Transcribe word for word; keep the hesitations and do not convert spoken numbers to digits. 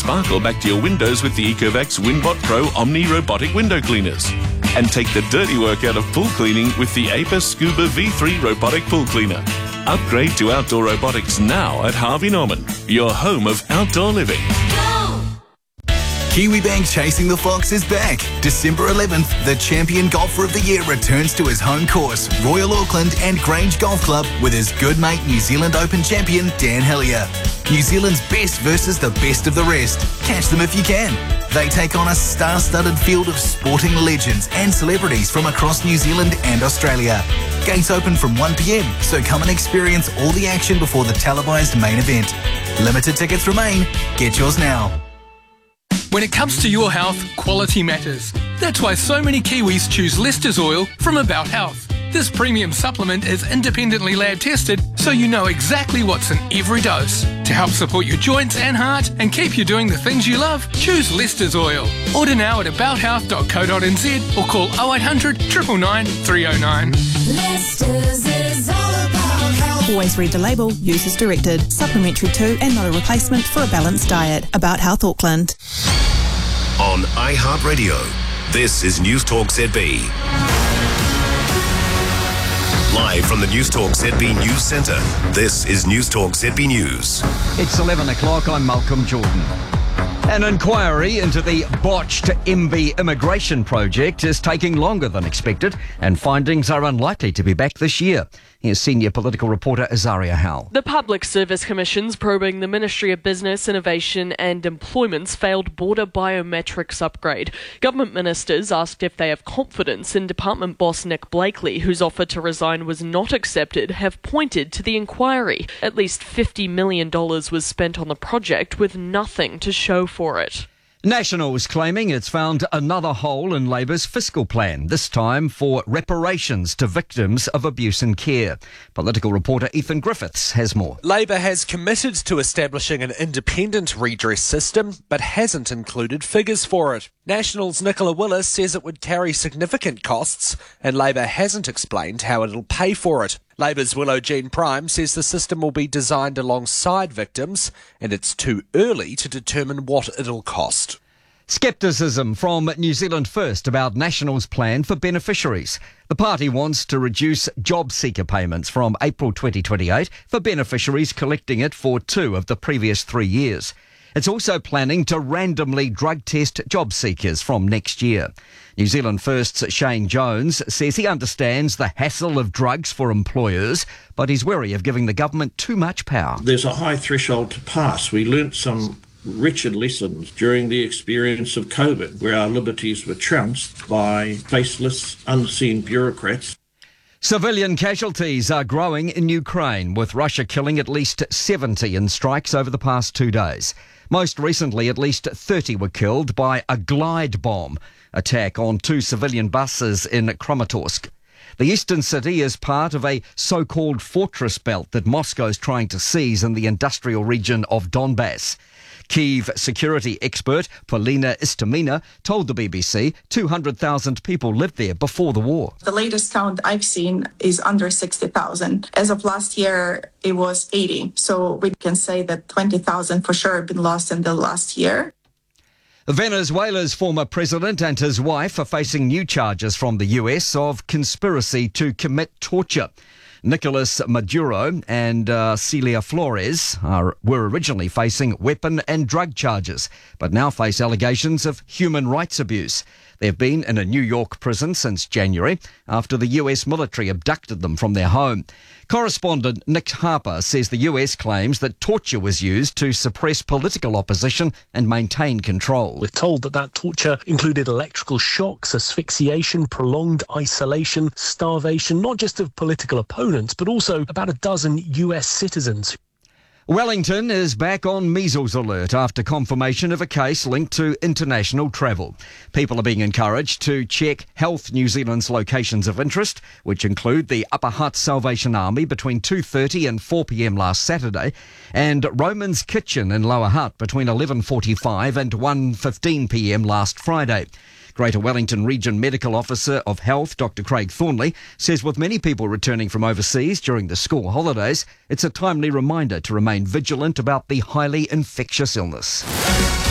sparkle back to your windows with the Ecovacs Winbot Pro Omni Robotic Window Cleaners. And take the dirty work out of pool cleaning with the Apis Scuba V three Robotic Pool Cleaner. Upgrade to outdoor robotics now at Harvey Norman, your home of outdoor living. Kiwibank Chasing the Fox is back. December eleventh, the champion golfer of the year returns to his home course, Royal Auckland and Grange Golf Club, with his good mate New Zealand Open champion Dan Hillier. New Zealand's best versus the best of the rest. Catch them if you can. They take on a star-studded field of sporting legends and celebrities from across New Zealand and Australia. Gates open from one p m, so come and experience all the action before the televised main event. Limited tickets remain. Get yours now. When it comes to your health, quality matters. That's why so many Kiwis choose Leicester's Oil from About Health. This premium supplement is independently lab tested, so you know exactly what's in every dose. To help support your joints and heart and keep you doing the things you love, choose Leicester's Oil. Order now at about health dot co dot n z or call oh eight hundred, nine nine nine, three oh nine. Leicester's is all about health. Always read the label, use as directed. Supplementary to and not a replacement for a balanced diet. About Health Auckland. On iHeartRadio, this is News Talk Z B. Live from the News Talk Z B News Centre, this is News Talk Z B News. It's eleven o'clock, I'm Malcolm Jordan. An inquiry into the botched M B immigration project is taking longer than expected, and findings are unlikely to be back this year. Here's senior political reporter Azaria Howell. The Public Service Commission's probing the Ministry of Business, Innovation and Employment's failed border biometrics upgrade. Government ministers asked if they have confidence in Department boss Nick Blakely, whose offer to resign was not accepted, have pointed to the inquiry. At least fifty million dollars was spent on the project with nothing to show for it. Nationals claiming it's found another hole in Labour's fiscal plan, this time for reparations to victims of abuse and care. Political reporter Ethan Griffiths has more. Labour has committed to establishing an independent redress system, but hasn't included figures for it. Nationals' Nicola Willis says it would carry significant costs, and Labour hasn't explained how it'll pay for it. Labour's Willow Jean Prime says the system will be designed alongside victims, and it's too early to determine what it'll cost. Scepticism from New Zealand First about National's plan for beneficiaries. The party wants to reduce job seeker payments from April twenty twenty-eight for beneficiaries collecting it for two of the previous three years. It's also planning to randomly drug test job seekers from next year. New Zealand First's Shane Jones says he understands the hassle of drugs for employers, but he's wary of giving the government too much power. There's a high threshold to pass. We learnt some wretched lessons during the experience of COVID, where our liberties were trounced by faceless, unseen bureaucrats. Civilian casualties are growing in Ukraine, with Russia killing at least seventy in strikes over the past two days. Most recently, at least thirty were killed by a glide bomb attack on two civilian buses in Kramatorsk. The eastern city is part of a so-called fortress belt that Moscow's trying to seize in the industrial region of Donbass. Kyiv security expert Polina Istomina told the B B C two hundred thousand people lived there before the war. The latest count I've seen is under sixty thousand. As of last year, it was eighty. So we can say that twenty thousand for sure have been lost in the last year. Venezuela's former president and his wife are facing new charges from the U S of conspiracy to commit torture. Nicolas Maduro and uh, Celia Flores are, were originally facing weapon and drug charges, but now face allegations of human rights abuse. They've been in a New York prison since January after the U S military abducted them from their home. Correspondent Nick Harper says the U S claims that torture was used to suppress political opposition and maintain control. We're told that that torture included electrical shocks, asphyxiation, prolonged isolation, starvation, not just of political opponents, but also about a dozen U S citizens. Wellington is back on measles alert after confirmation of a case linked to international travel. People are being encouraged to check Health New Zealand's locations of interest, which include the Upper Hutt Salvation Army between two thirty and four p m last Saturday, and Roman's Kitchen in Lower Hutt between eleven forty-five and one fifteen p m last Friday. Greater Wellington Region Medical Officer of Health, Doctor Craig Thornley, says with many people returning from overseas during the school holidays, it's a timely reminder to remain vigilant about the highly infectious illness.